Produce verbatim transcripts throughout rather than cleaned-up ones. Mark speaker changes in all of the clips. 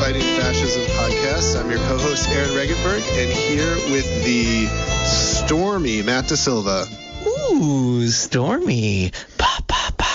Speaker 1: Fighting Fascism podcast. I'm your co-host, Aaron Regenberg, and here with the stormy Matt Da Silva.
Speaker 2: Ooh, stormy. Ba, ba, ba,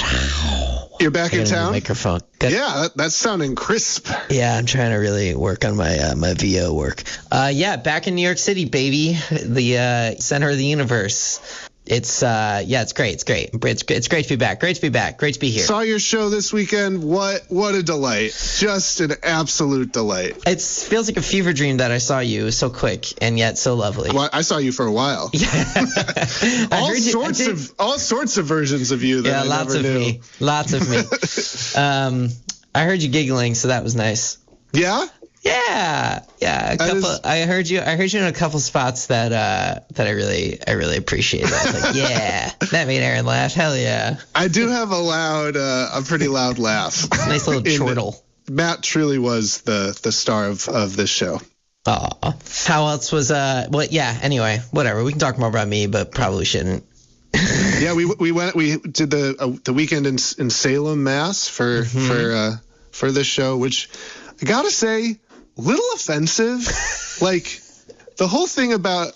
Speaker 1: You're back in town?
Speaker 2: Microphone. Good.
Speaker 1: Yeah, that, that's sounding crisp.
Speaker 2: Yeah, I'm trying to really work on my uh, my V O work. Uh, yeah, back in New York City, baby. The uh, center of the universe. It's uh yeah, it's great. It's great. It's it's great to be back. Great to be back. Great to be here.
Speaker 1: Saw your show this weekend. What what a delight. Just an absolute delight.
Speaker 2: It feels like a fever dream that I saw you so quick and yet so lovely.
Speaker 1: Well, I saw you for a while.
Speaker 2: Yeah.
Speaker 1: all
Speaker 2: you,
Speaker 1: sorts of all sorts of versions of you that
Speaker 2: yeah,
Speaker 1: I
Speaker 2: lots
Speaker 1: never
Speaker 2: of
Speaker 1: knew.
Speaker 2: me. Lots of me. um I heard you giggling, so that was nice.
Speaker 1: Yeah?
Speaker 2: Yeah, yeah. A couple.
Speaker 1: is,
Speaker 2: I heard you. I heard you in a couple spots that uh, that I really, I really appreciate. I was like, yeah, that made Aaron laugh. Hell yeah.
Speaker 1: I do have a loud, uh, a pretty loud laugh.
Speaker 2: Nice little chortle.
Speaker 1: Matt truly was the the star of, of this show.
Speaker 2: Aw. How else was uh? Well, yeah. Anyway, whatever. We can talk more about me, but probably shouldn't.
Speaker 1: Yeah, we we went. We did the uh, the weekend in in Salem, Mass, for
Speaker 2: mm-hmm.
Speaker 1: for uh, for this show, which I gotta say. Little offensive. Like, the whole thing about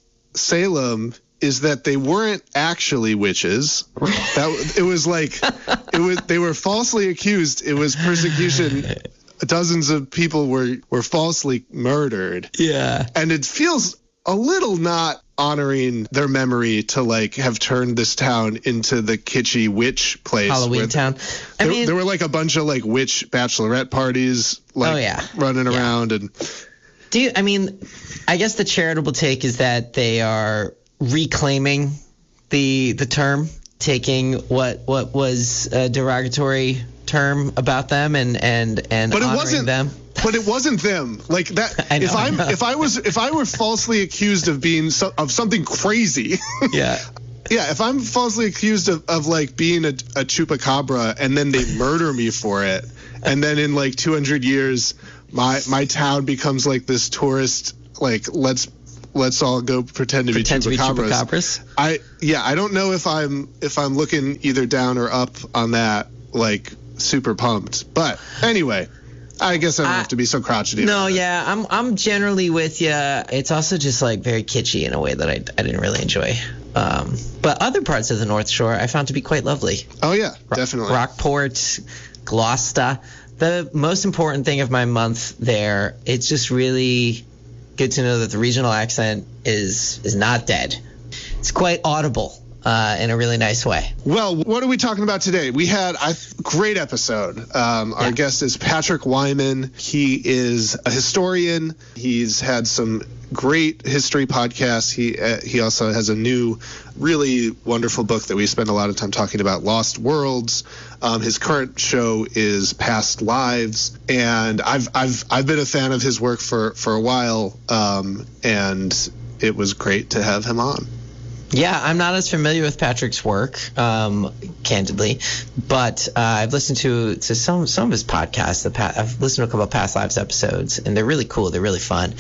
Speaker 1: Salem is that they weren't actually witches. That it was like it was they were falsely accused. It was persecution. Dozens of people were were falsely murdered.
Speaker 2: Yeah.
Speaker 1: And it feels a little not honoring their memory to like have turned this town into the kitschy witch place.
Speaker 2: Halloween town. I
Speaker 1: there,
Speaker 2: mean,
Speaker 1: there were like a bunch of like witch bachelorette parties like
Speaker 2: oh, yeah.
Speaker 1: running
Speaker 2: yeah.
Speaker 1: around. And
Speaker 2: do you, I mean, I guess the charitable take is that they are reclaiming the the term, taking what what was a derogatory term about them and and and
Speaker 1: but it
Speaker 2: honoring
Speaker 1: wasn't
Speaker 2: them.
Speaker 1: But it wasn't them. Like that.
Speaker 2: I know,
Speaker 1: if I'm
Speaker 2: I know.
Speaker 1: if I was if I were falsely accused of being so, of something crazy.
Speaker 2: Yeah.
Speaker 1: Yeah, if I'm falsely accused of, of like being a, a chupacabra and then they murder me for it, and then in like two hundred years, my my town becomes like this tourist, like let's let's all go pretend to
Speaker 2: Pretend
Speaker 1: be chupacabras.
Speaker 2: to be chupacabras.
Speaker 1: I yeah, I don't know if I'm if I'm looking either down or up on that, like super pumped. But anyway. I guess I don't
Speaker 2: I,
Speaker 1: have to be so crotchety.
Speaker 2: No,
Speaker 1: about it.
Speaker 2: yeah, I'm I'm generally with you. It's also just like very kitschy in a way that I, I didn't really enjoy. Um, but other parts of the North Shore I found to be quite lovely.
Speaker 1: Oh yeah, definitely.
Speaker 2: Rockport, Gloucester. The most important thing of my month there, it's just really good to know that the regional accent is is not dead. It's quite audible. Uh, in a really nice way.
Speaker 1: Well, what are we talking about today? We had a great episode. Um, our
Speaker 2: yeah.
Speaker 1: guest is Patrick Wyman. He is a historian. He's had some great history podcasts. He uh, he also has a new, really wonderful book that we spend a lot of time talking about, Lost Worlds. Um, his current show is Past Lives, and I've I've I've been a fan of his work for for a while, um, and it was great to have him on.
Speaker 2: Yeah, I'm not as familiar with Patrick's work, um, candidly, but uh, I've listened to, to some some of his podcasts. The pa- I've listened to a couple of Past Lives episodes, and they're really cool. They're really fun.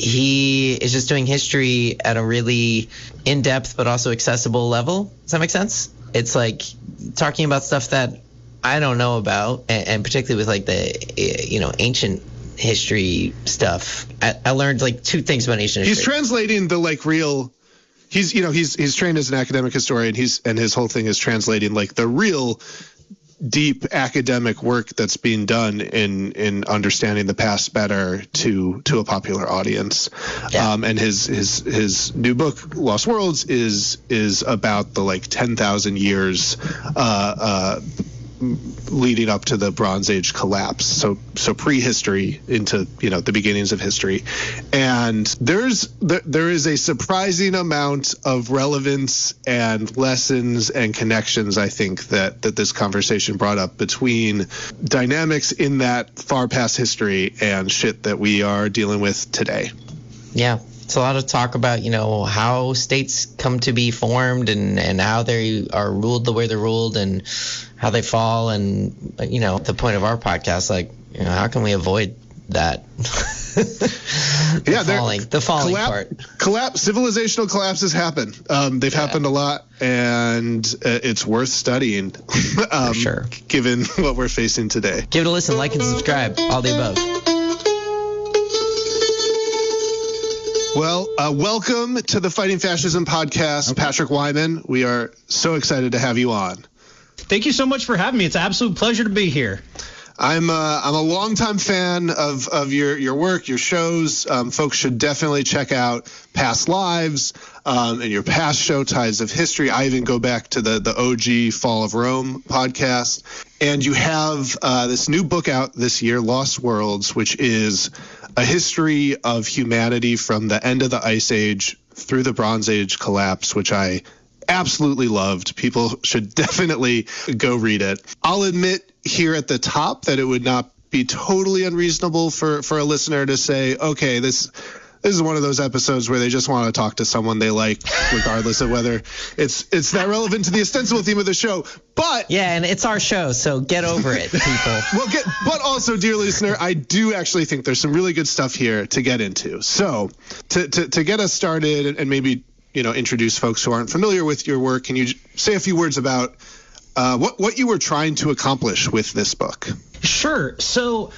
Speaker 2: He is just doing history at a really in-depth but also accessible level. Does that make sense? It's like talking about stuff that I don't know about, and, and particularly with like the you know ancient history stuff. I, I learned like two things about ancient history.
Speaker 1: He's translating the like real. He's, you know, he's he's trained as an academic historian. He's and his whole thing is translating like the real deep academic work that's being done in in understanding the past better to to a popular audience.
Speaker 2: Yeah.
Speaker 1: Um, and his his his new book, Lost Worlds, is is about the like ten thousand years uh, uh, leading up to the Bronze Age collapse. So so prehistory into, you know, the beginnings of history. And there's there, there is a surprising amount of relevance and lessons and connections, I think, that that this conversation brought up between dynamics in that far past history and shit that we are dealing with today.
Speaker 2: Yeah. It's a lot of talk about, you know, how states come to be formed and, and how they are ruled the way they're ruled and how they fall. And, you know, the point of our podcast, like, you know, how can we avoid that? the
Speaker 1: yeah,
Speaker 2: falling, the falling
Speaker 1: collap-
Speaker 2: part.
Speaker 1: Collapse, civilizational collapses happen. Um, they've yeah. happened a lot, and uh, it's worth studying. um,
Speaker 2: For sure.
Speaker 1: Given what we're facing today.
Speaker 2: Give it a listen, like and subscribe, all the above.
Speaker 1: Well, uh, welcome to the Fighting Fascism podcast, okay. Patrick Wyman. We are so excited to have you on.
Speaker 3: Thank you so much for having me. It's an absolute pleasure to be here.
Speaker 1: I'm uh, I'm a longtime fan of, of your, your work, your shows. Um, folks should definitely check out Past Lives um, and your past show, Tides of History. I even go back to the, the O G Fall of Rome podcast. And you have uh, this new book out this year, Lost Worlds, which is a history of humanity from the end of the Ice Age through the Bronze Age collapse, which I absolutely loved. People should definitely go read it. I'll admit here at the top that it would not be totally unreasonable for, for a listener to say, okay, this this is one of those episodes where they just want to talk to someone they like, regardless of whether it's it's that relevant to the ostensible theme of the show. But
Speaker 2: yeah, and it's our show, so get over it, people.
Speaker 1: Well, get, but also, dear listener, I do actually think there's some really good stuff here to get into. So to to, to get us started and maybe you know introduce folks who aren't familiar with your work, can you say a few words about uh, what what you were trying to accomplish with this book?
Speaker 3: Sure. So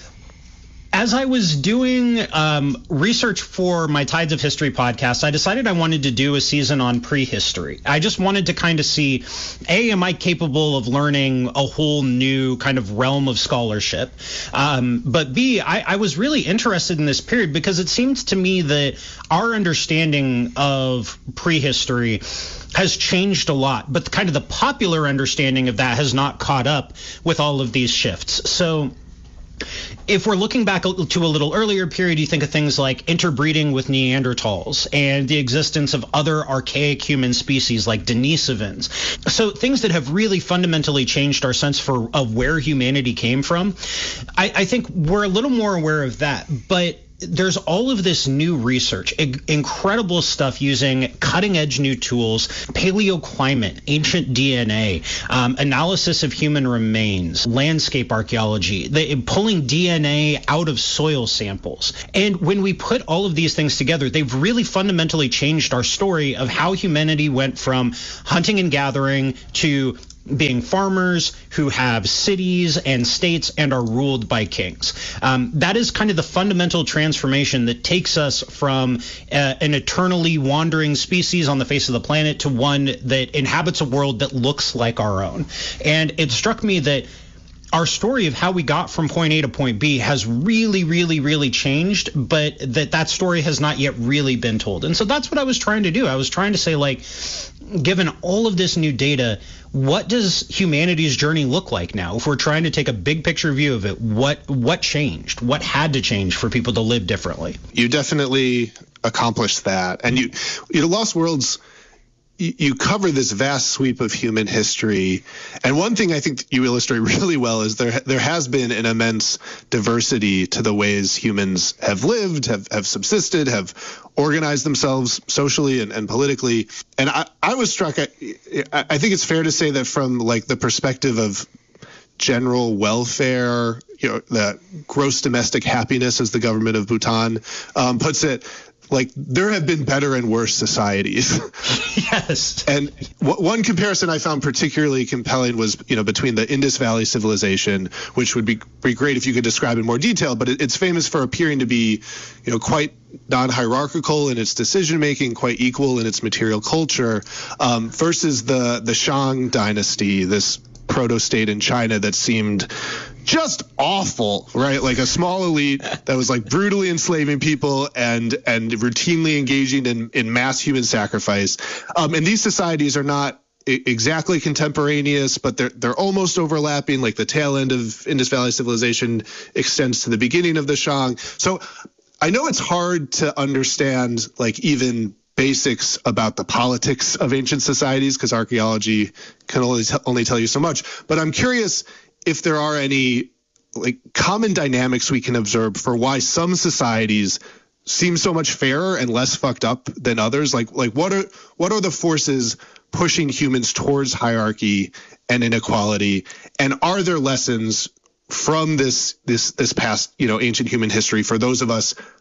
Speaker 3: as I was doing um, research for my Tides of History podcast, I decided I wanted to do a season on prehistory. I just wanted to kind of see, A, am I capable of learning a whole new kind of realm of scholarship? Um, but B, I, I was really interested in this period because it seemed to me that our understanding of prehistory has changed a lot, but kind of the popular understanding of that has not caught up with all of these shifts. So if we're looking back to a little earlier period, you think of things like interbreeding with Neanderthals and the existence of other archaic human species like Denisovans. So things that have really fundamentally changed our sense for of where humanity came from. I, I think we're a little more aware of that, but there's all of this new research, incredible stuff using cutting-edge new tools, paleoclimate, ancient D N A, um, analysis of human remains, landscape archaeology, the, pulling D N A out of soil samples. And when we put all of these things together, they've really fundamentally changed our story of how humanity went from hunting and gathering to being farmers who have cities and states and are ruled by kings. Um, that is kind of the fundamental transformation that takes us from uh, an eternally wandering species on the face of the planet to one that inhabits a world that looks like our own. And it struck me that our story of how we got from point A to point B has really, really, really changed, but that that story has not yet really been told. And so that's what I was trying to do. I was trying to say, like, given all of this new data, what does humanity's journey look like now? If we're trying to take a big picture view of it, what what changed? What had to change for people to live differently?
Speaker 1: You definitely accomplished that. And you, you know, Lost Worlds, you cover this vast sweep of human history. And one thing I think you illustrate really well is there there has been an immense diversity to the ways humans have lived, have, have subsisted, have organized themselves socially and, and politically. And I, I was struck, I, I think it's fair to say that from like the perspective of general welfare, you know, the gross domestic happiness, as the government of Bhutan um, puts it, like there have been better and worse societies.
Speaker 3: Yes.
Speaker 1: And w- one comparison I found particularly compelling was, you know, between the Indus Valley civilization, which would be, be great if you could describe in more detail, but it, it's famous for appearing to be, you know, quite non-hierarchical in its decision-making, quite equal in its material culture, um, versus the, the Shang dynasty, this proto-state in China that seemed just awful, right? Like a small elite that was like brutally enslaving people and and routinely engaging in, in mass human sacrifice. Um, and these societies are not I- exactly contemporaneous, but they're they're almost overlapping. Like the tail end of Indus Valley civilization extends to the beginning of the Shang. So I know it's hard to understand like even basics about the politics of ancient societies because archaeology can only t- only tell you so much. But I'm curious if there are any like common dynamics we can observe for why some societies seem so much fairer and less fucked up than others. Like like what are what are the forces pushing humans towards hierarchy and inequality? And are there lessons from this this this past, you know, ancient human history for those of us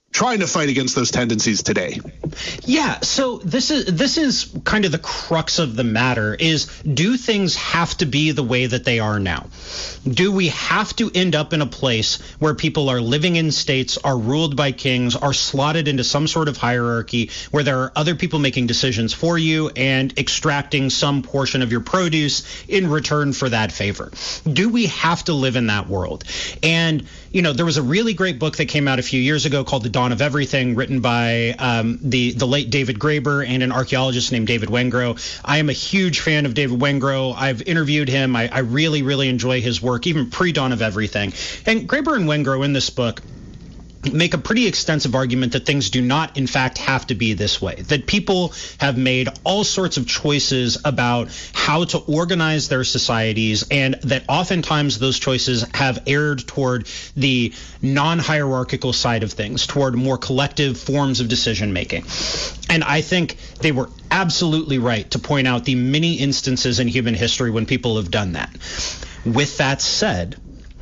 Speaker 1: trying to fight against those tendencies today.
Speaker 3: Yeah, so this is this is kind of the crux of the matter is, do things have to be the way that they are now? Do we have to end up in a place where people are living in states, are ruled by kings, are slotted into some sort of hierarchy where there are other people making decisions for you and extracting some portion of your produce in return for that favor? Do we have to live in that world? And, you know, there was a really great book that came out a few years ago called The Dawn of Everything, written by um, the, the late David Graeber and an archaeologist named David Wengrow. I am a huge fan of David Wengrow. I've interviewed him. I, I really, really enjoy his work, even pre-Dawn of Everything. And Graeber and Wengrow in this book make a pretty extensive argument that things do not, in fact, have to be this way, that people have made all sorts of choices about how to organize their societies, and that oftentimes those choices have erred toward the non-hierarchical side of things, toward more collective forms of decision making. And I think they were absolutely right to point out the many instances in human history when people have done that. With that said,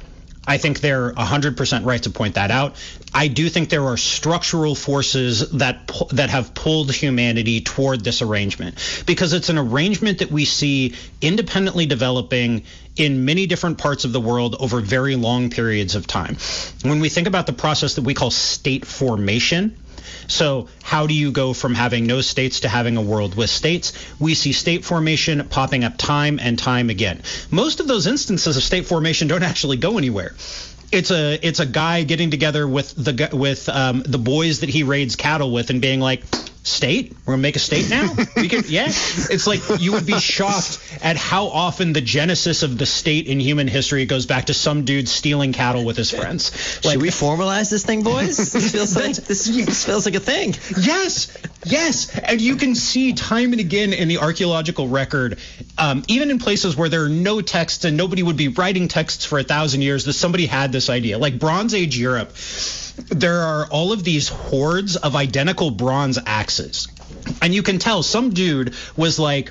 Speaker 3: I think they're one hundred percent right to point that out. I do think there are structural forces that that have pulled humanity toward this arrangement, because it's an arrangement that we see independently developing in many different parts of the world over very long periods of time. When we think about the process that we call state formation, so how do you go from having no states to having a world with states? We see state formation popping up time and time again. Most of those instances of state formation don't actually go anywhere. It's a it's a guy getting together with the with um, the boys that he raids cattle with and being like, state? We're gonna make a state now? We can, yeah. It's like you would be shocked at how often the genesis of the state in human history goes back to some dude stealing cattle with his friends.
Speaker 2: Like, should we formalize this thing, boys? This feels like this, this feels like a thing.
Speaker 3: Yes, yes, and you can see time and again in the archaeological record, um, even in places where there are no texts and nobody would be writing texts for a thousand years, that somebody had this idea. Like Bronze Age Europe, there are all of these hordes of identical bronze axes. And you can tell some dude was like,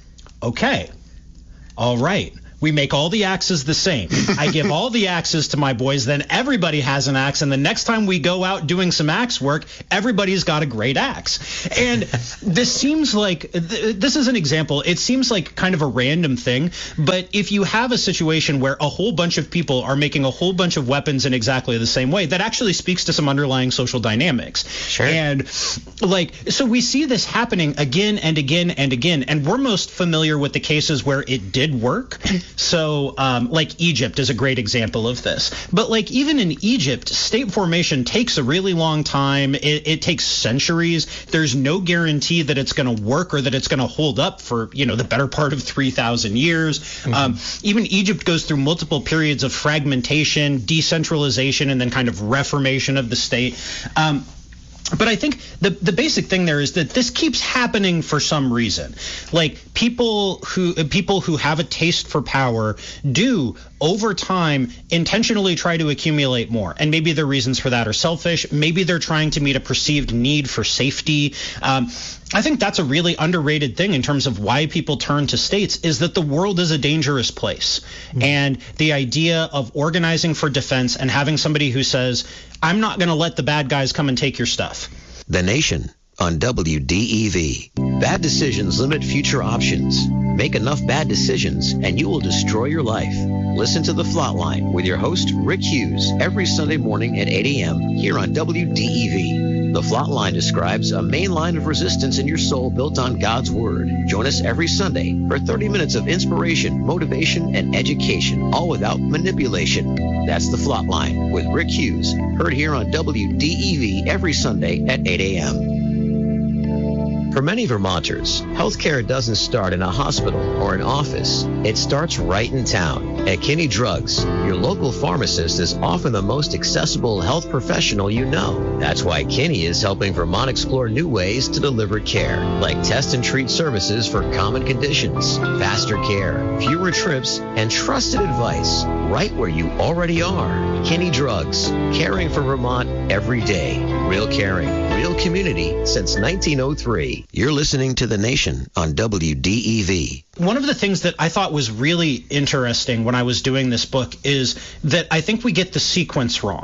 Speaker 3: okay, all right, we make all the axes the same. I give all the axes to my boys, then everybody has an axe, and the next time we go out doing some axe work, everybody's got a great axe. And this seems like, th- this is an example, it seems like kind of a random thing, but if you have a situation where a whole bunch of people are making a whole bunch of weapons in exactly the same way, that actually speaks to some underlying social dynamics.
Speaker 2: Sure.
Speaker 3: And like, so we see this happening again and again and again, and we're most familiar with the cases where it did work. So um, like Egypt is a great example of this. But like even in Egypt, state formation takes a really long time. It, it takes centuries. There's no guarantee that it's going to work or that it's going to hold up for, you know, the better part of three thousand years. Mm-hmm. Um, even Egypt goes through multiple periods of fragmentation, decentralization, and then kind of reformation of the state. Um, But I think the the basic thing there is that this keeps happening for some reason. Like people who people who have a taste for power do over time intentionally try to accumulate more. And maybe their reasons for that are selfish. Maybe they're trying to meet a perceived need for safety. Um, I think that's a really underrated thing in terms of why people turn to states, is that the world is a dangerous place. Mm-hmm. And the idea of organizing for defense and having somebody who says, I'm not going to let the bad guys come and take your stuff.
Speaker 4: The Nation on W D E V. Bad decisions limit future options. Make enough bad decisions and you will destroy your life. Listen to The Flatline with your host, Rick Hughes, every Sunday morning at eight a.m. here on W D E V. The Flatline describes a main line of resistance in your soul built on God's Word. Join us every Sunday for thirty minutes of inspiration, motivation, and education, all without manipulation. That's The Flatline with Rick Hughes, heard here on W D E V every Sunday at eight a.m. For many Vermonters, healthcare doesn't start in a hospital or an office. It starts right in town. At Kinney Drugs, your local pharmacist is often the most accessible health professional you know. That's why Kinney is helping Vermont explore new ways to deliver care, like test and treat services for common conditions, faster care, fewer trips, and trusted advice right where you already are. Kinney Drugs, caring for Vermont every day. Real caring, real community since nineteen oh three. You're listening to The Nation on W D E V.
Speaker 3: One of the things that I thought was really interesting when I was doing this book is that I think we get the sequence wrong.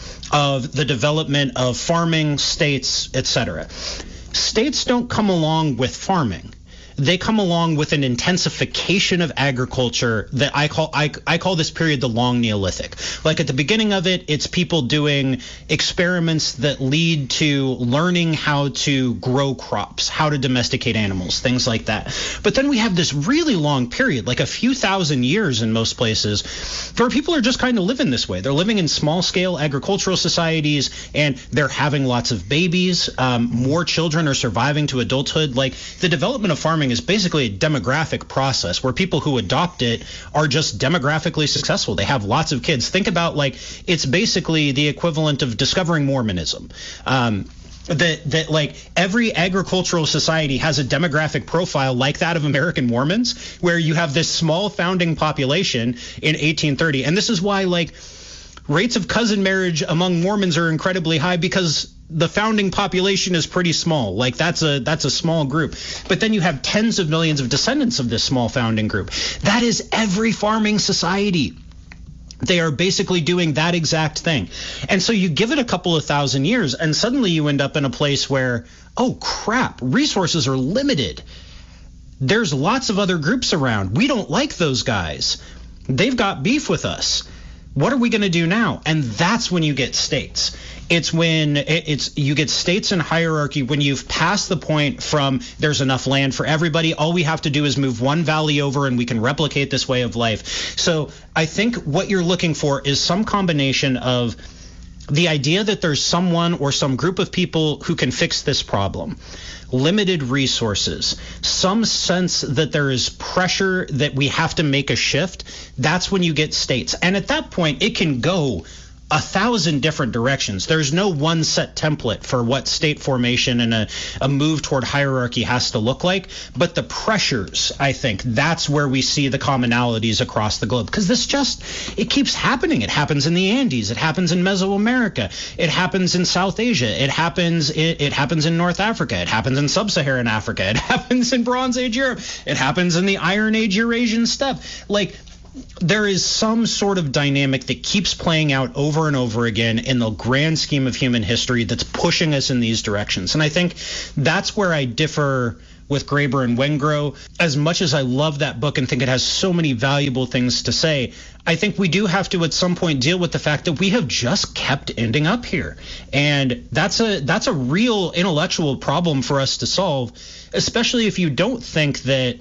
Speaker 3: of the development of farming, states, et cetera. States don't come along with farming. They come along with an intensification of agriculture that I call I, I call this period the long Neolithic. Like at the beginning of it, it's people doing experiments that lead to learning how to grow crops, how to domesticate animals, things like that. But then we have this really long period, like a few thousand years in most places, where people are just kind of living this way. They're living in small-scale agricultural societies, and they're having lots of babies. Um, more children are surviving to adulthood. Like the development of farming is basically a demographic process where people who adopt it are just demographically successful. They have lots of kids. Think about like it's basically the equivalent of discovering Mormonism. Um, that that like every agricultural society has a demographic profile like that of American Mormons, where you have this small founding population in eighteen thirty. And this is why like rates of cousin marriage among Mormons are incredibly high, because the founding population is pretty small. Like that's a that's a small group. But then you have tens of millions of descendants of this small founding group. That is every farming society. They are basically doing that exact thing. And so you give it a couple of thousand years, and suddenly you end up in a place where, oh crap, resources are limited. There's lots of other groups around. We don't like those guys. They've got beef with us. What are we going to do now? And that's when you get states. It's when it's you get states and hierarchy when you've passed the point from there's enough land for everybody. All we have to do is move one valley over and we can replicate this way of life. So I think what you're looking for is some combination of the idea that there's someone or some group of people who can fix this problem, limited resources, some sense that there is pressure that we have to make a shift. That's when you get states. And at that point, it can go a thousand different directions. There's no one set template for what state formation and a, a move toward hierarchy has to look like. But the pressures, I think, that's where we see the commonalities across the globe. Because this just, it keeps happening. It happens in the Andes. It happens in Mesoamerica. It happens in South Asia. It happens, it, it happens in North Africa. It happens in Sub-Saharan Africa. It happens in Bronze Age Europe. It happens in the Iron Age Eurasian steppe. Like, there is some sort of dynamic that keeps playing out over and over again in the grand scheme of human history that's pushing us in these directions. And I think that's where I differ with Graeber and Wengrow. As much as I love that book and think it has so many valuable things to say, I think we do have to at some point deal with the fact that we have just kept ending up here. And that's a that's a real intellectual problem for us to solve, especially if you don't think that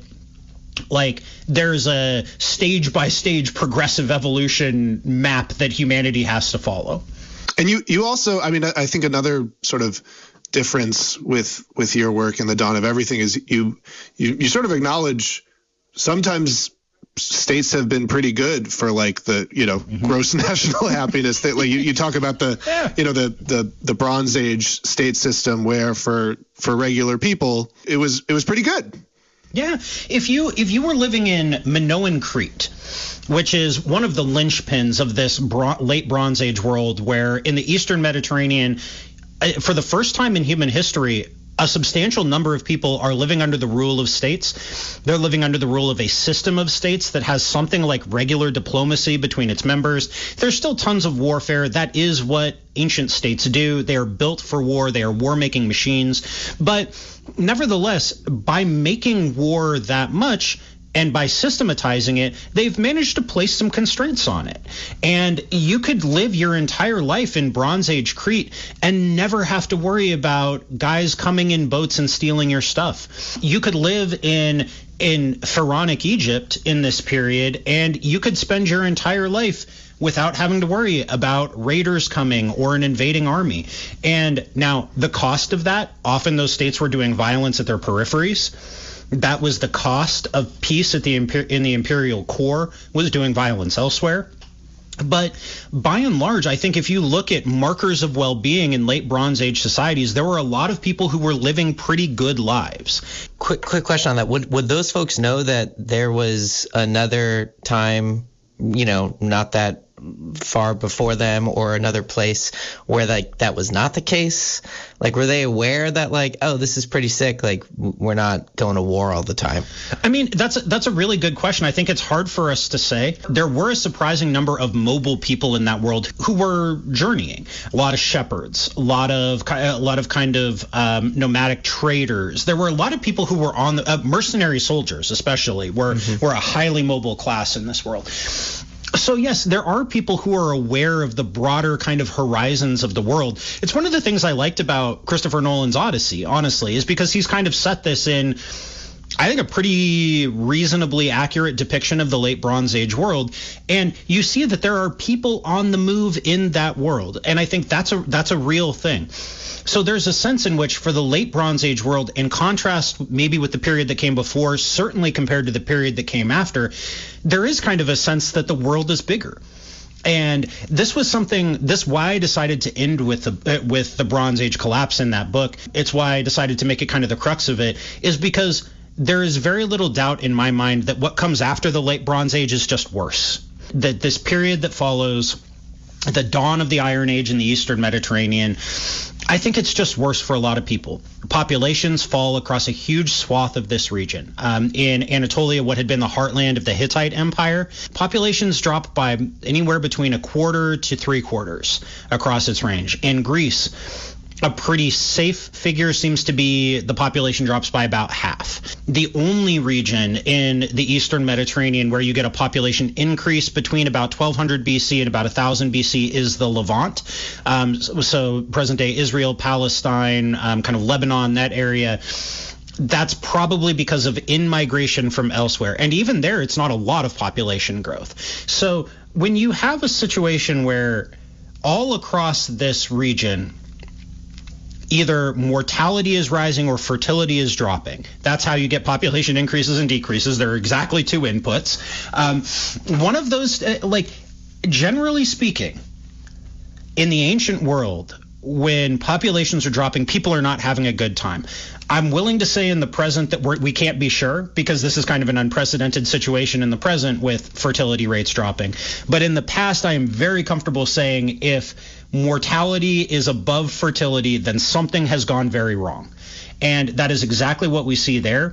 Speaker 3: like there's a stage by stage progressive evolution map that humanity has to follow.
Speaker 1: And you, you also, I mean, I think another sort of difference with, with your work in The Dawn of Everything is you, you, you sort of acknowledge sometimes states have been pretty good for like the, you know, mm-hmm. gross national happiness. That like you, you talk about the, yeah. you know, the, the, the Bronze Age state system where for, for regular people, it was, it was pretty good.
Speaker 3: Yeah, if you if you were living in Minoan Crete, which is one of the linchpins of this bron- late Bronze Age world, where in the Eastern Mediterranean, for the first time in human history, a substantial number of people are living under the rule of states. They're living under the rule of a system of states that has something like regular diplomacy between its members. There's still tons of warfare. That is what ancient states do. They are built for war. They are war-making machines. But nevertheless, by making war that much, and by systematizing it, they've managed to place some constraints on it. And you could live your entire life in Bronze Age Crete and never have to worry about guys coming in boats and stealing your stuff. You could live in in Pharaonic Egypt in this period, and you could spend your entire life without having to worry about raiders coming or an invading army. And now the cost of that, often those states were doing violence at their peripheries. That was the cost of peace at the imper- in the imperial core, was doing violence elsewhere. But by and large, I think if you look at markers of well-being in late Bronze Age societies, there were a lot of people who were living pretty good lives.
Speaker 2: Quick, quick question on that. Would would those folks know that there was another time, you know, not that far before them or another place where like that was not the case? Like, were they aware that like, oh, this is pretty sick, like we're not going to war all the time?
Speaker 3: I mean, that's a, that's a really good question. I think it's hard for us to say. There were a surprising number of mobile people in that world who were journeying. A lot of shepherds, a lot of a lot of kind of um, nomadic traders. There were a lot of people who were on the uh, mercenary soldiers, especially, were mm-hmm. were a highly mobile class in this world. So, yes, there are people who are aware of the broader kind of horizons of the world. It's one of the things I liked about Christopher Nolan's Odyssey, honestly, is because he's kind of set this in, I think, a pretty reasonably accurate depiction of the late Bronze Age world. And you see that there are people on the move in that world. And I think that's a that's a real thing. So there's a sense in which for the late Bronze Age world, in contrast maybe with the period that came before, certainly compared to the period that came after, there is kind of a sense that the world is bigger. And this was something, this why I decided to end with the with the Bronze Age collapse in that book. It's why I decided to make it kind of the crux of it, is because there is very little doubt in my mind that what comes after the late Bronze Age is just worse. That this period that follows the dawn of the Iron Age in the Eastern Mediterranean, I think it's just worse for a lot of people. Populations fall across a huge swath of this region. Um, in Anatolia, what had been the heartland of the Hittite Empire, populations drop by anywhere between a quarter to three quarters across its range. In Greece, a pretty safe figure seems to be the population drops by about half. The only region in the Eastern Mediterranean where you get a population increase between about twelve hundred B C and about one thousand B C is the Levant. Um, so, so present-day Israel, Palestine, um, kind of Lebanon, that area. That's probably because of in-migration from elsewhere. And even there, it's not a lot of population growth. So when you have a situation where all across this region, either mortality is rising or fertility is dropping. That's how you get population increases and decreases. There are exactly two inputs. Um, one of those, uh, like, generally speaking, in the ancient world, when populations are dropping, people are not having a good time. I'm willing to say in the present that we're, we can't be sure, because this is kind of an unprecedented situation in the present with fertility rates dropping. But in the past, I am very comfortable saying if mortality is above fertility, then something has gone very wrong. And that is exactly what we see there.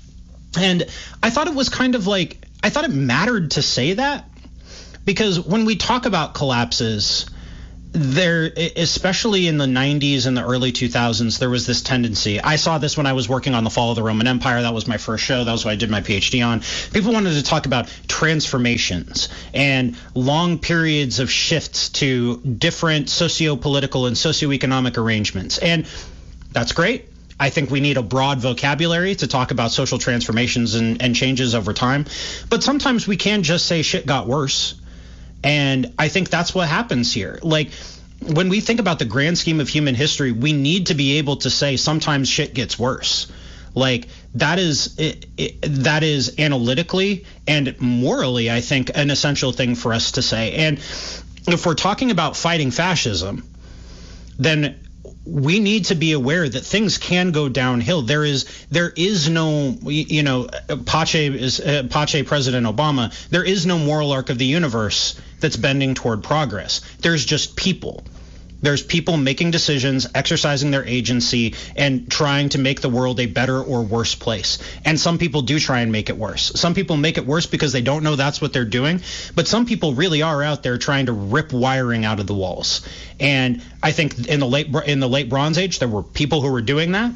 Speaker 3: And I thought it was kind of like, I thought it mattered to say that, because when we talk about collapses, there, especially in the nineties and the early two thousands, there was this tendency. I saw this when I was working on the fall of the Roman Empire. That was my first show. That was what I did my PhD on. People wanted to talk about transformations and long periods of shifts to different socio-political and socioeconomic arrangements. And that's great. I think we need a broad vocabulary to talk about social transformations and, and changes over time. But sometimes we can just say shit got worse. And I think that's what happens here. Like, when we think about the grand scheme of human history, we need to be able to say sometimes shit gets worse. Like, that is it, it, that is analytically and morally, I think, an essential thing for us to say. And if we're talking about fighting fascism, then we need to be aware that things can go downhill. There is there is no, you know, Pache is uh, Pache President Obama. There is no moral arc of the universe that's bending toward progress. There's just people. There's people making decisions, exercising their agency, and trying to make the world a better or worse place. And some people do try and make it worse. Some people make it worse because they don't know that's what they're doing. But some people really are out there trying to rip wiring out of the walls. And I think in the late in the late Bronze Age, there were people who were doing that.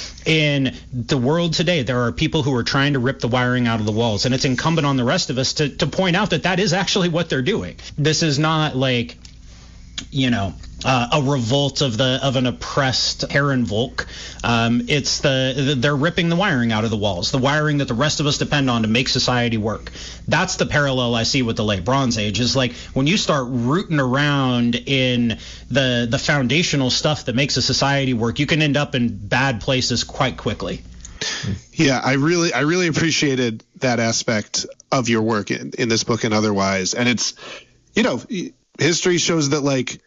Speaker 3: In the world today, there are people who are trying to rip the wiring out of the walls. And it's incumbent on the rest of us to, to point out that that is actually what they're doing. This is not like, you know, uh, a revolt of the of an oppressed Herrenvolk. Um, it's the, the they're ripping the wiring out of the walls, the wiring that the rest of us depend on to make society work. That's the parallel I see with the late Bronze Age. Is like when you start rooting around in the the foundational stuff that makes a society work, you can end up in bad places quite quickly.
Speaker 1: Yeah, I really I really appreciated that aspect of your work in, in this book and otherwise. And it's, you know, history shows that, like,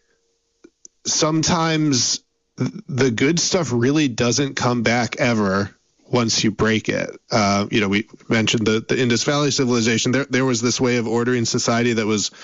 Speaker 1: sometimes the good stuff really doesn't come back ever once you break it. Uh, you know, we mentioned the, the Indus Valley civilization. There, there was this way of ordering society that was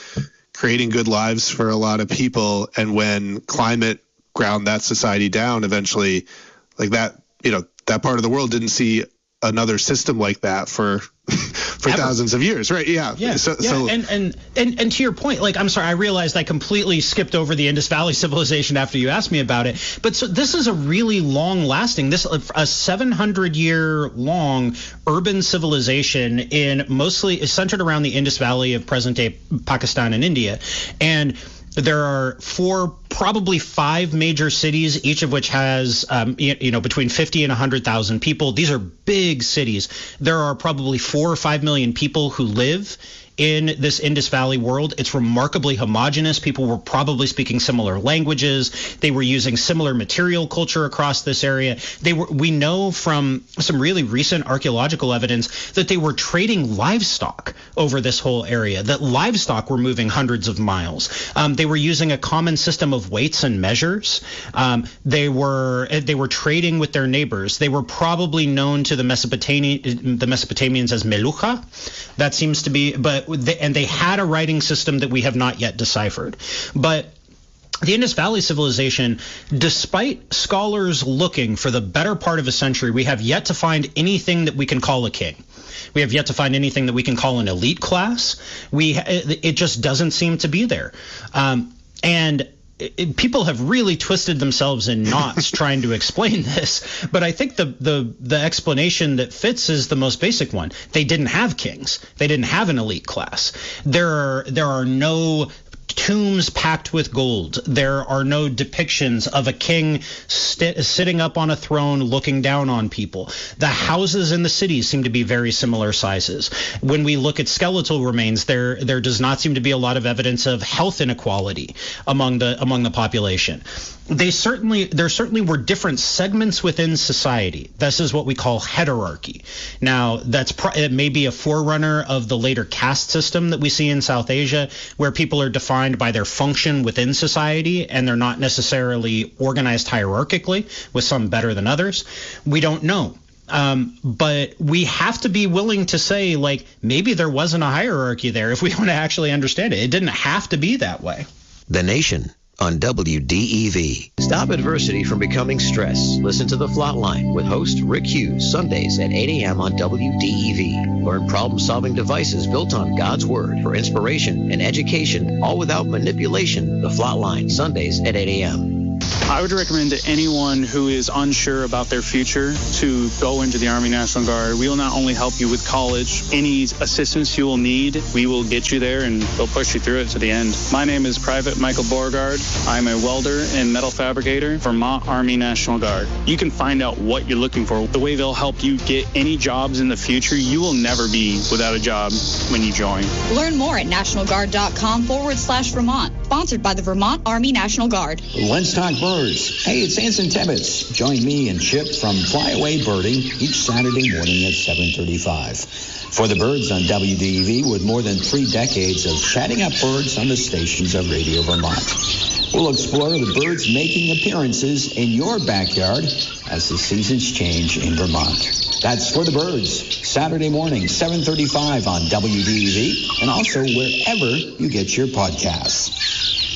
Speaker 1: creating good lives for a lot of people. And when climate ground that society down, eventually, like that, you know, that part of the world didn't see another system like that for for Ever. thousands of years, right? Yeah.
Speaker 3: Yeah. So, yeah. So, and, and and and to your point, like, I'm sorry, I realized I completely skipped over the Indus Valley civilization after you asked me about it. But so this is a really long-lasting, this a seven hundred year long urban civilization in mostly centered around the Indus Valley of present-day Pakistan and India, and there are four, probably five major cities, each of which has, um, you, you know, between fifty and one hundred thousand people. These are big cities. There are probably four or five million people who live in this Indus Valley world. It's remarkably homogenous. People were probably speaking similar languages. They were using similar material culture across this area. They were, we know from some really recent archaeological evidence that they were trading livestock over this whole area, that livestock were moving hundreds of miles. Um, they were using a common system of weights and measures. Um, they were they were trading with their neighbors. They were probably known to the Mesopotamian the Mesopotamians as Melucha. That seems to be, but They, and they had a writing system that we have not yet deciphered. But the Indus Valley civilization, despite scholars looking for the better part of a century, we have yet to find anything that we can call a king. We have yet to find anything that we can call an elite class. We it, it just doesn't seem to be there. Um, and It, people have really twisted themselves in knots trying to explain this, but I think the, the the explanation that fits is the most basic one. They didn't have kings. They didn't have an elite class. There are there are no tombs packed with gold. There are no depictions of a king st- sitting up on a throne looking down on people. The houses in the cities seem to be very similar sizes. When we look at skeletal remains, there there does not seem to be a lot of evidence of health inequality among the among the population. They certainly there certainly were different segments within society. This is what we call heterarchy. Now, that's pro- it may be a forerunner of the later caste system that we see in South Asia, where people are defined by their function within society, and they're not necessarily organized hierarchically, with some better than others. We don't know. Um, but we have to be willing to say, like, maybe there wasn't a hierarchy there if we want to actually understand it. It didn't have to be that way.
Speaker 4: The Nation on W D E V. Stop adversity from becoming stress. Listen to The Flatline with host Rick Hughes, Sundays at eight a.m. on W D E V. Learn problem-solving devices built on God's Word for inspiration and education, all without manipulation. The Flatline, Sundays at eight a.m.
Speaker 5: I would recommend to anyone who is unsure about their future to go into the Army National Guard. We will not only help you with college, any assistance you will need, we will get you there and we'll push you through it to the end. My name is Private Michael Beauregard. I'm a welder and metal fabricator, Vermont Army National Guard. You can find out what you're looking for, the way they'll help you get any jobs in the future. You will never be without a job when you join.
Speaker 6: Learn more at nationalguard.com forward slash Vermont. Sponsored by the Vermont Army National Guard.
Speaker 7: Let's talk birds. Hey, it's Anson Tibbetts. Join me and Chip from Flyaway Birding each Saturday morning at seven thirty-five. For the Birds on W D E V, with more than three decades of chatting up birds on the stations of Radio Vermont. We'll explore the birds making appearances in your backyard as the seasons change in Vermont. That's For the Birds, Saturday morning, seven thirty-five on W D E V, and also wherever you get your podcasts.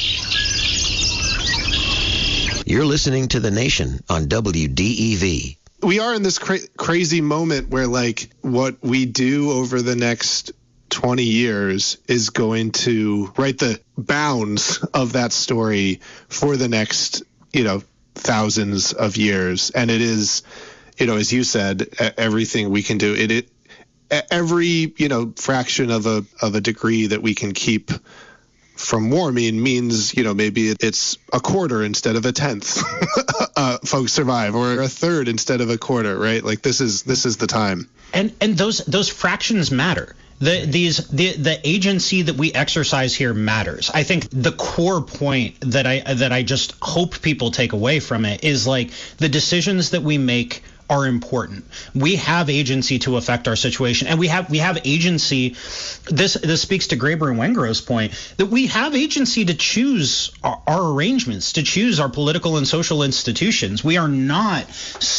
Speaker 4: You're listening to The Nation on W D E V.
Speaker 1: We are in this cra- crazy moment where, like, what we do over the next twenty years is going to write the bounds of that story for the next, you know, thousands of years. And it is, you know, as you said, everything we can do. It, it every, you know, fraction of a of a degree that we can keep from warming means, you know, maybe it's a quarter instead of a tenth uh, folks survive, or a third instead of a quarter, right? Like this is this is the time.
Speaker 3: And and those those fractions matter. The these the the agency that we exercise here matters. I think the core point that I that I just hope people take away from it is, like, the decisions that we make are important. We have agency to affect our situation, and we have we have agency. This this speaks to Graeber and Wengrow's point that we have agency to choose our, our arrangements, to choose our political and social institutions. We are not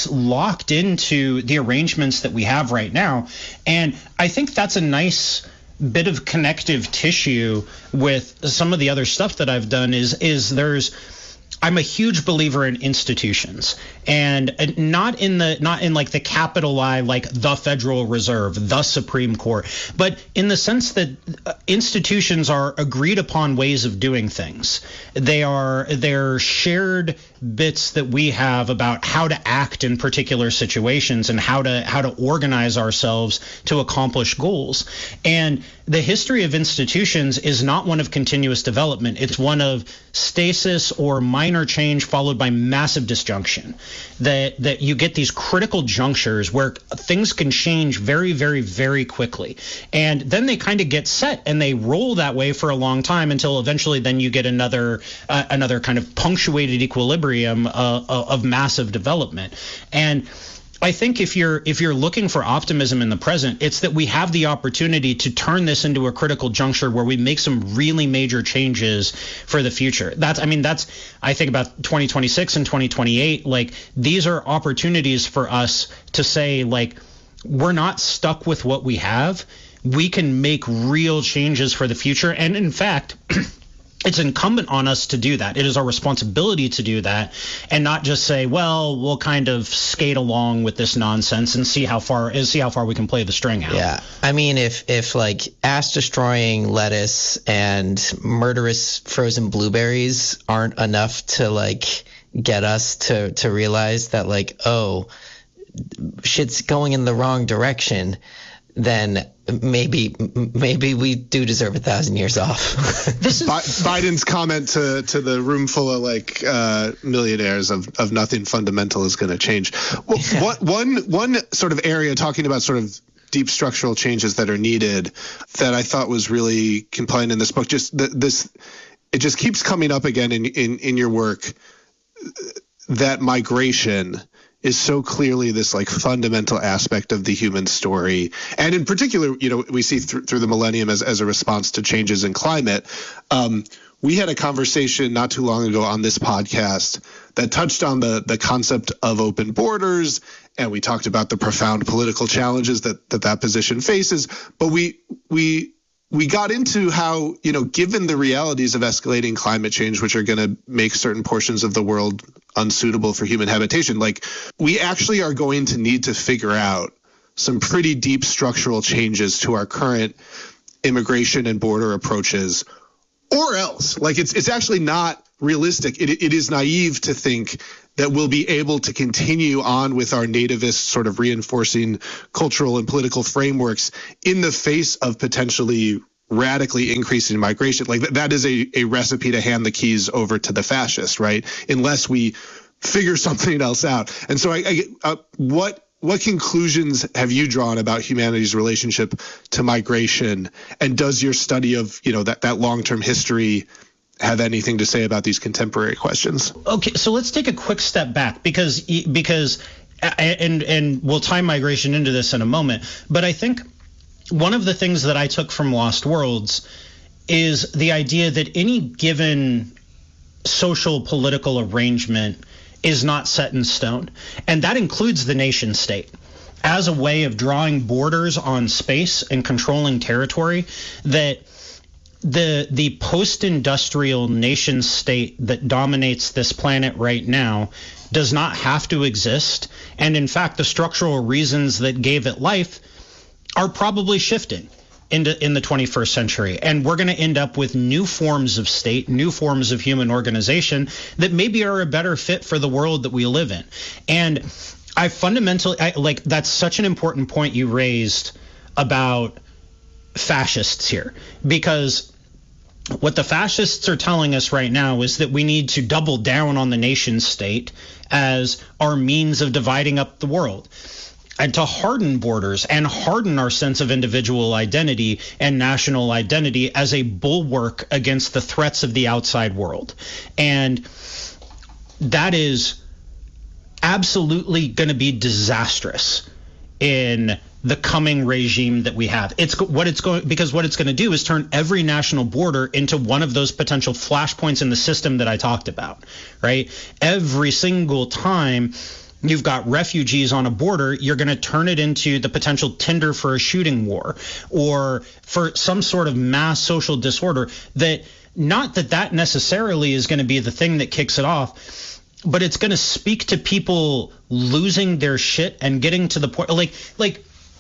Speaker 3: locked into the arrangements that we have right now, and I think that's a nice bit of connective tissue with some of the other stuff that I've done is is there's I'm a huge believer in institutions, and not in the not in like the capital I, like the Federal Reserve, the Supreme Court, but in the sense that institutions are agreed upon ways of doing things. They are they're shared bits that we have about how to act in particular situations and how to how to organize ourselves to accomplish goals. And the history of institutions is not one of continuous development. It's one of stasis or minor change followed by massive disjunction. That that you get these critical junctures where things can change very, very, very quickly. And then they kind of get set and they roll that way for a long time until eventually then you get another uh, another kind of punctuated equilibrium uh, of massive development. And I think if you're if you're looking for optimism in the present, it's that we have the opportunity to turn this into a critical juncture where we make some really major changes for the future. That's I mean, that's I think about twenty twenty-six and twenty twenty-eight. Like, these are opportunities for us to say, like, we're not stuck with what we have. We can make real changes for the future. And in fact, it's incumbent on us to do that. It is our responsibility to do that, and not just say, well, we'll kind of skate along with this nonsense and see how far and see how far we can play the string out.
Speaker 2: Yeah. I mean, if if like ass destroying lettuce and murderous frozen blueberries aren't enough to like get us to to realize that, like, oh, shit's going in the wrong direction, then maybe maybe we do deserve a thousand years off.
Speaker 1: This is Bi- Biden's comment to, to the room full of like uh, millionaires of, of nothing fundamental is going to change. Well, yeah. what, one one sort of area talking about sort of deep structural changes that are needed that I thought was really compelling in this book. Just the, this, it just keeps coming up again in in, in your work, that migration is so clearly this like fundamental aspect of the human story. And in particular, you know, we see th- through the millennium as, as a response to changes in climate. Um, we had a conversation not too long ago on this podcast that touched on the, the concept of open borders. And we talked about the profound political challenges that that, that position faces. But we we we got into how, you know, given the realities of escalating climate change, which are going to make certain portions of the world unsuitable for human habitation, like, we actually are going to need to figure out some pretty deep structural changes to our current immigration and border approaches, or else, like, it's it's actually not realistic. It, it is naive to think that we'll be able to continue on with our nativist sort of reinforcing cultural and political frameworks in the face of potentially radically increasing migration. Like, that is a, a recipe to hand the keys over to the fascist, right? Unless we figure something else out. And so I, I uh, what what conclusions have you drawn about humanity's relationship to migration? And does your study of, you know, that, that long-term history have anything to say about these contemporary questions?
Speaker 3: Okay, so let's take a quick step back because because and and we'll tie migration into this in a moment. But I think one of the things that I took from Lost Worlds is the idea that any given social political arrangement is not set in stone, and that includes the nation state as a way of drawing borders on space and controlling territory. That The the post-industrial nation state that dominates this planet right now does not have to exist. And in fact, the structural reasons that gave it life are probably shifting into in the twenty-first century. And we're going to end up with new forms of state, new forms of human organization that maybe are a better fit for the world that we live in. And I fundamentally, I, like, that's such an important point you raised about fascists here, because what the fascists are telling us right now is that we need to double down on the nation state as our means of dividing up the world, and to harden borders and harden our sense of individual identity and national identity as a bulwark against the threats of the outside world. And that is absolutely going to be disastrous in the coming regime that we have. It's what it's going because what it's going to do is turn every national border into one of those potential flashpoints in the system that I talked about, right? Every single time you've got refugees on a border, you're going to turn it into the potential tinder for a shooting war or for some sort of mass social disorder. That not that that necessarily is going to be the thing that kicks it off, but it's going to speak to people losing their shit and getting to the point like like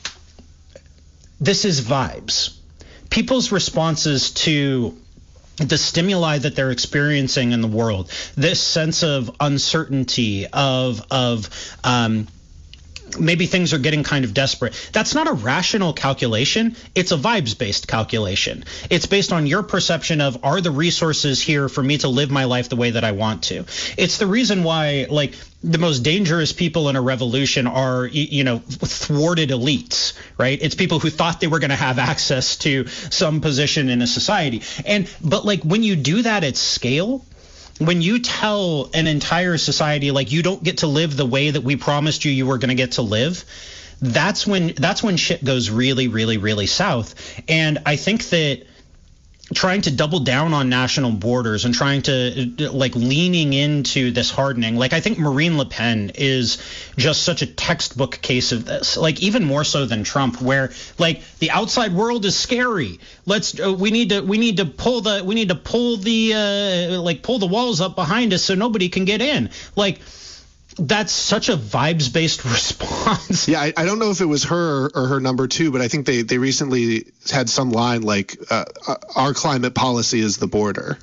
Speaker 3: this is vibes. People's responses to the stimuli that they're experiencing in the world, this sense of uncertainty, of of um, maybe things are getting kind of desperate. That's not a rational calculation. It's a vibes-based calculation. It's based on your perception of, are the resources here for me to live my life the way that I want to? It's the reason why, like, the most dangerous people in a revolution are, you know, thwarted elites, right? It's people who thought they were going to have access to some position in a society. And but like when you do that at scale, when you tell an entire society, like, you don't get to live the way that we promised you you were going to get to live, that's when that's when shit goes really, really, really south. And I think that trying to double down on national borders and trying to like leaning into this hardening, like I think Marine Le Pen is just such a textbook case of this, like even more so than Trump, where like the outside world is scary. Let's uh, we need to we need to pull the we need to pull the uh, like pull the walls up behind us so nobody can get in. Like, that's such a vibes-based response.
Speaker 1: Yeah, I, I don't know if it was her or her number two, but I think they, they recently had some line like, uh, our climate policy is the border.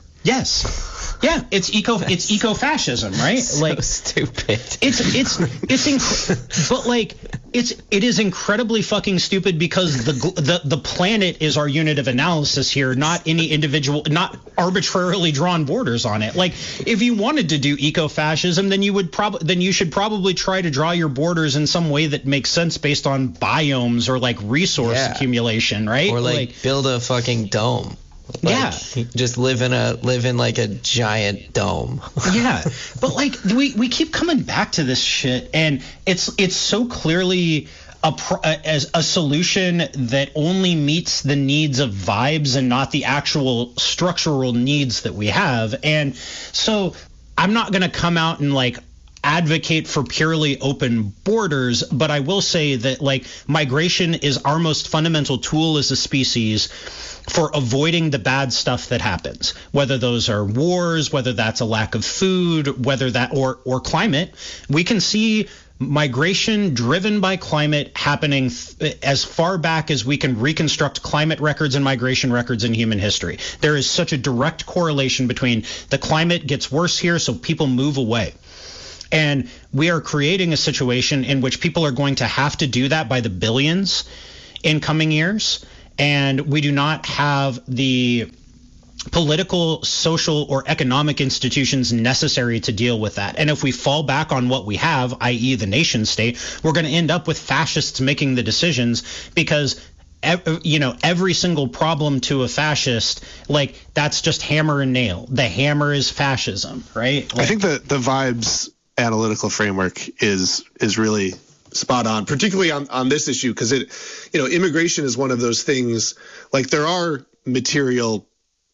Speaker 3: Yes. Yeah, it's eco it's eco-fascism, right?
Speaker 2: So
Speaker 3: like
Speaker 2: stupid.
Speaker 3: It's it's it's inc- but like it's it is incredibly fucking stupid because the the the planet is our unit of analysis here, not any individual, not arbitrarily drawn borders on it. Like, if you wanted to do eco-fascism, then you would probably then you should probably try to draw your borders in some way that makes sense based on biomes or like resource
Speaker 2: Yeah.
Speaker 3: accumulation, right?
Speaker 2: Or like, like build a fucking dome. Like,
Speaker 3: yeah,
Speaker 2: just live in a live in like a giant dome.
Speaker 3: yeah, but like we we keep coming back to this shit, and it's it's so clearly a pro, as a solution that only meets the needs of vibes and not the actual structural needs that we have. And so I'm not gonna come out and like advocate for purely open borders, but I will say that like migration is our most fundamental tool as a species for avoiding the bad stuff that happens, whether those are wars, whether that's a lack of food, whether that or or climate. We can see migration driven by climate happening th- as far back as we can reconstruct climate records and migration records in human history. There is such a direct correlation between the climate gets worse here, so people move away. And we are creating a situation in which people are going to have to do that by the billions in coming years. And we do not have the political, social, or economic institutions necessary to deal with that. And if we fall back on what we have, that is the nation state, we're going to end up with fascists making the decisions because you know, every single problem to a fascist, like, that's just hammer and nail. The hammer is fascism, right? Like,
Speaker 1: I think the the vibes analytical framework is is really spot on, particularly on, on this issue, because it, you know, immigration is one of those things, like, there are material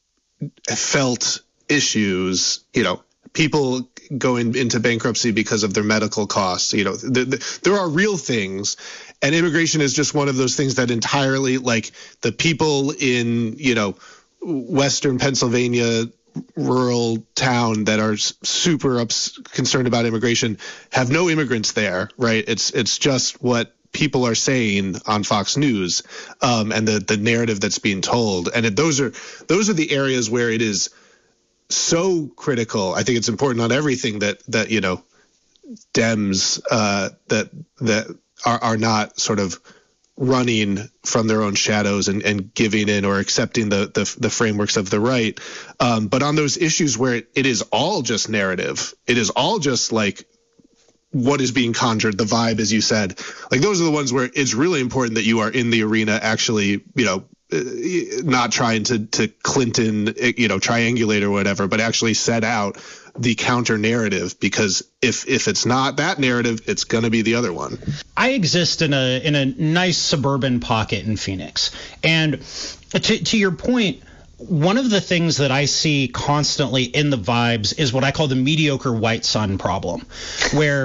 Speaker 1: felt issues, you know, people going into bankruptcy because of their medical costs, you know, the, the, there are real things, and immigration is just one of those things that entirely, like, the people in, you know, Western Pennsylvania rural town that are super ups, concerned about immigration have no immigrants there, right? It's it's just what people are saying on Fox News, um, and the the narrative that's being told, and it, those are those are the areas where it is so critical. I think it's important on everything that that you know, Dems uh, that that are are not sort of running from their own shadows and, and giving in or accepting the, the the frameworks of the right. Um, but on those issues where it, it is all just narrative, it is all just like what is being conjured, the vibe, as you said, like, those are the ones where it's really important that you are in the arena actually, you know, not trying to, to Clinton, you know, triangulate or whatever, but actually set out the counter narrative, because if if it's not that narrative, it's going to be the other one.
Speaker 3: I exist in a in a nice suburban pocket in Phoenix, and to to your point, one of the things that I see constantly in the vibes is what I call the mediocre white son problem, where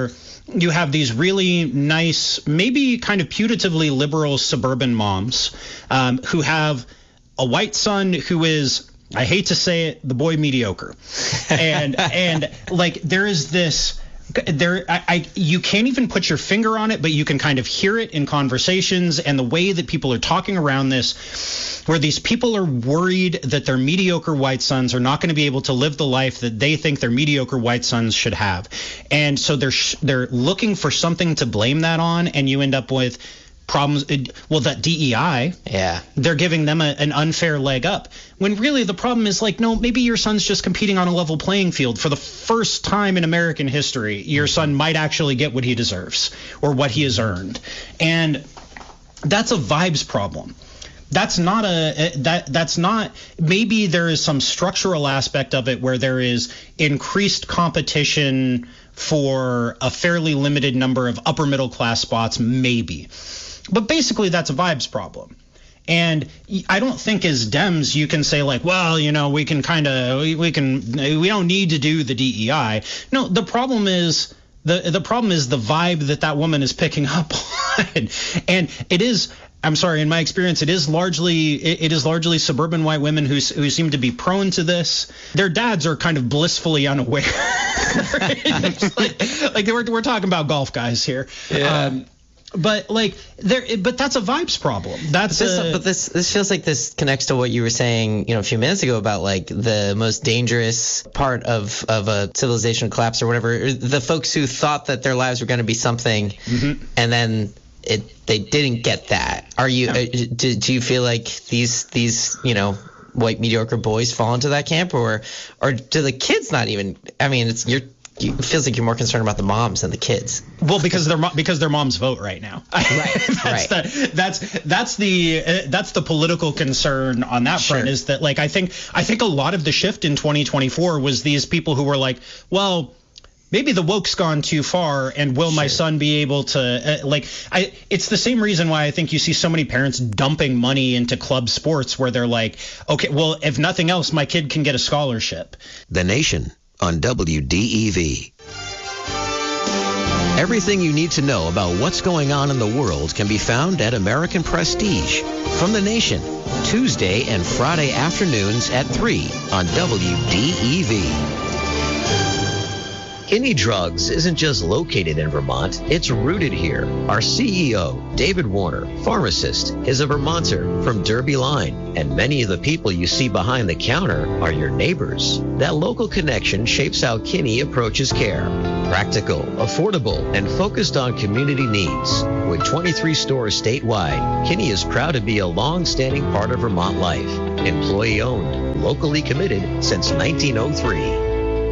Speaker 3: you have these really nice, maybe kind of putatively liberal suburban moms um, who have a white son who is, I hate to say it, the boy mediocre. And, and like, there is this... There, I, I, you can't even put your finger on it, but you can kind of hear it in conversations and the way that people are talking around this, where these people are worried that their mediocre white sons are not going to be able to live the life that they think their mediocre white sons should have. And so they're they're looking for something to blame that on, and you end up with problems. Well, that D E I,
Speaker 2: yeah,
Speaker 3: they're giving them a, an unfair leg up, when really the problem is like, no, maybe your son's just competing on a level playing field. For the first time in American history, your son might actually get what he deserves or what he has earned. And that's a vibes problem. That's not a that that's not maybe there is some structural aspect of it where there is increased competition for a fairly limited number of upper middle class spots, maybe. But basically, that's a vibes problem. And I don't think as Dems you can say like, well, you know, we can kind of we, we can we don't need to do the D E I. No, the problem is the the problem is the vibe that that woman is picking up on. And it is, I'm sorry, in my experience, it is largely it, it is largely suburban white women who who seem to be prone to this. Their dads are kind of blissfully unaware. like, like we're we're talking about golf guys here.
Speaker 2: Yeah.
Speaker 3: Um, But like there, but that's a vibes problem. That's
Speaker 2: but this,
Speaker 3: a,
Speaker 2: but this this feels like this connects to what you were saying, you know, a few minutes ago about like the most dangerous part of of a civilizational collapse or whatever. The folks who thought that their lives were going to be something, mm-hmm. and then it they didn't get that. Are you? Yeah. Uh, do, do you feel like these these you know white mediocre boys fall into that camp, or or do the kids not even? I mean, it's you're. It feels like you're more concerned about the moms than the kids.
Speaker 3: Well, because their because their moms vote right now.
Speaker 2: Right,
Speaker 3: that's
Speaker 2: right.
Speaker 3: The, that's that's the uh, that's the political concern on that
Speaker 2: Sure.
Speaker 3: front. Is that like I think I think a lot of the shift in twenty twenty-four was these people who were like, well, maybe the woke's gone too far, and will my
Speaker 2: Sure.
Speaker 3: son be able to uh, like? I it's the same reason why I think you see so many parents dumping money into club sports, where they're like, okay, well, if nothing else, my kid can get a scholarship.
Speaker 4: The Nation on W D E V. Everything you need to know about what's going on in the world can be found at American Prestige from The Nation, Tuesday and Friday afternoons at three on W D E V. Kinney Drugs isn't just located in Vermont, it's rooted here. Our C E O, David Warner, pharmacist, is a Vermonter from Derby Line, and many of the people you see behind the counter are your neighbors. That local connection shapes how Kinney approaches care. Practical, affordable, and focused on community needs. With twenty-three stores statewide, Kinney is proud to be a long-standing part of Vermont life. Employee-owned, locally committed since nineteen oh three.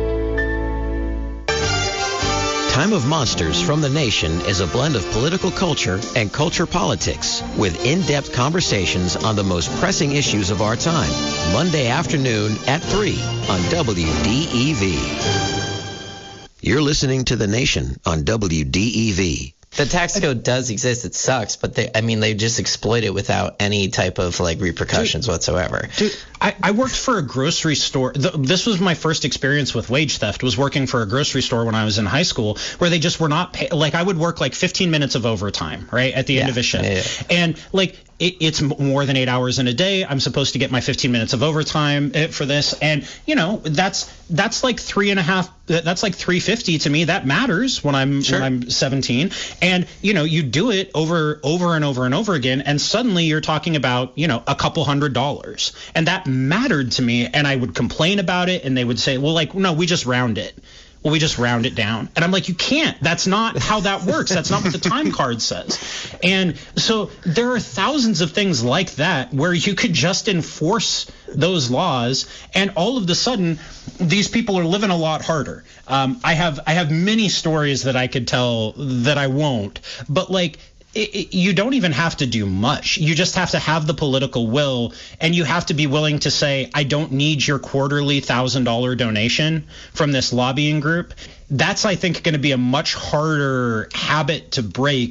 Speaker 4: Time of Monsters from The Nation is a blend of political culture and culture politics with in-depth conversations on the most pressing issues of our time. Monday afternoon at three on W D E V. You're listening to The Nation on W D E V.
Speaker 2: The tax code does exist. It sucks, but they, I mean, they just exploit it without any type of like repercussions dude, whatsoever.
Speaker 3: Dude, I, I worked for a grocery store. The, this was my first experience with wage theft, was working for a grocery store when I was in high school, where they just were not pay, like I would work like fifteen minutes of overtime, right, at the
Speaker 2: yeah,
Speaker 3: end of a shift.
Speaker 2: Yeah, yeah.
Speaker 3: And like it, it's more than eight hours in a day. I'm supposed to get my fifteen minutes of overtime for this. And, you know, that's that's like three and a half. That's like three fifty to me. That matters when I'm
Speaker 2: sure.
Speaker 3: when I'm seventeen. And, you know, you do it over over and over and over again. And suddenly you're talking about, you know, a couple hundred dollars. And that mattered to me. And I would complain about it. And they would say, well, like, no, we just round it. Well, we just round it down. And I'm like, you can't. That's not how that works. That's not what the time card says. And so there are thousands of things like that where you could just enforce those laws, and all of a sudden these people are living a lot harder. Um, I have I have many stories that I could tell that I won't, but like It, it, you don't even have to do much. You just have to have the political will, and you have to be willing to say, I don't need your quarterly one thousand dollars donation from this lobbying group. That's, I think, going to be a much harder habit to break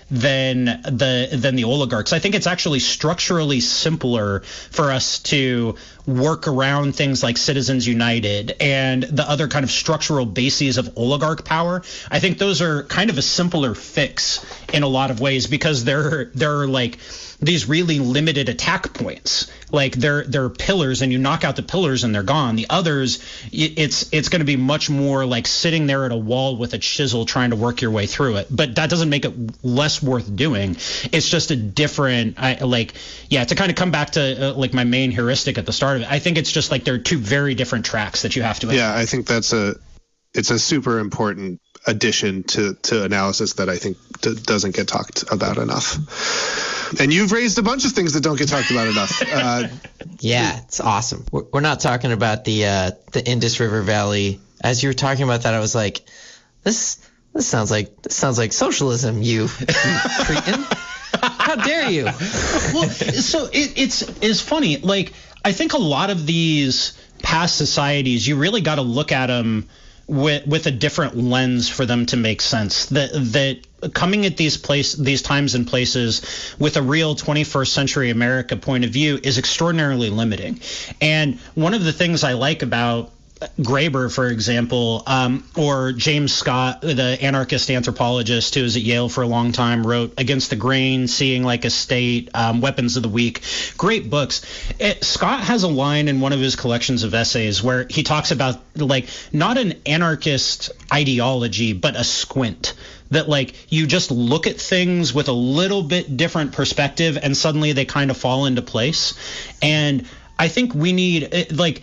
Speaker 3: than the than the oligarchs. I think it's actually structurally simpler for us to work around things like Citizens United and the other kind of structural bases of oligarch power. I think those are kind of a simpler fix in a lot of ways because they're they're like these really limited attack points. Like they're they're pillars, and you knock out the pillars and they're gone. The others, it's it's going to be much more like sitting there at a wall with a chisel trying to work your way through it. But that doesn't make it less worth doing. It's just a different, I, like, yeah, to kind of come back to uh, like my main heuristic at the start of it. I think it's just like there are two very different tracks that you have to.
Speaker 1: Yeah, I think that's a it's a super important addition to to analysis that I think d- doesn't get talked about enough. And you've raised a bunch of things that don't get talked about enough. Uh,
Speaker 2: yeah, it's awesome. We're, we're not talking about the uh, the Indus River Valley. As you were talking about that, I was like, this this sounds like this sounds like socialism. You, you cretin! How dare you?
Speaker 3: Well, so it, it's it's funny. Like I think a lot of these past societies, you really got to look at them with with a different lens for them to make sense. That that coming at these place these times and places with a real twenty-first century America point of view is extraordinarily limiting. And one of the things I like about Graeber, for example, um, or James Scott, the anarchist anthropologist who was at Yale for a long time, wrote Against the Grain, Seeing Like a State, um, Weapons of the Weak. Great books. It, Scott has a line in one of his collections of essays where he talks about like not an anarchist ideology, but a squint. That like you just look at things with a little bit different perspective and suddenly they kind of fall into place. And I think we need like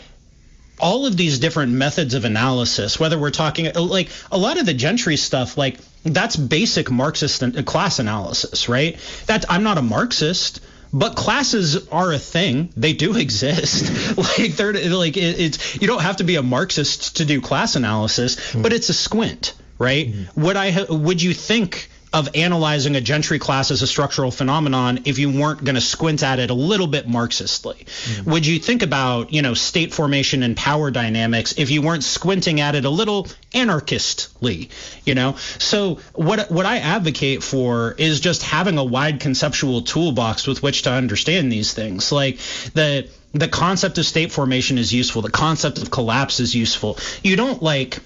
Speaker 3: all of these different methods of analysis, whether we're talking like a lot of the Gentry stuff, like that's basic Marxist class analysis, right? That I'm not a Marxist, but classes are a thing. They do exist. like they're like it, it's you don't have to be a Marxist to do class analysis, mm-hmm. but it's a squint, right? Mm-hmm. Would I would you think of analyzing a Gentry class as a structural phenomenon if you weren't going to squint at it a little bit Marxistly? Mm-hmm. Would you think about, you know, state formation and power dynamics if you weren't squinting at it a little anarchistly, you know? So what what I advocate for is just having a wide conceptual toolbox with which to understand these things. Like the the concept of state formation is useful. The concept of collapse is useful. You don't like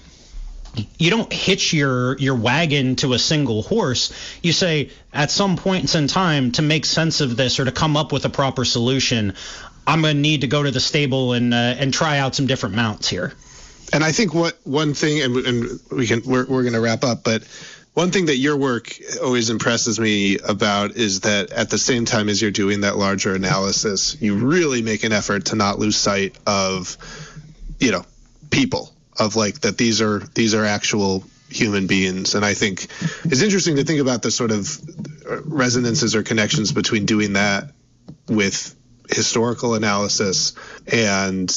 Speaker 3: You don't hitch your, your wagon to a single horse. You say, at some points in time, to make sense of this or to come up with a proper solution, I'm going to need to go to the stable and uh, and try out some different mounts here.
Speaker 1: And I think what one thing, and, and we can we're, we're going to wrap up, but one thing that your work always impresses me about is that at the same time as you're doing that larger analysis, you really make an effort to not lose sight of, you know, people. Of like that these are these are actual human beings. And I think it's interesting to think about the sort of resonances or connections between doing that with historical analysis and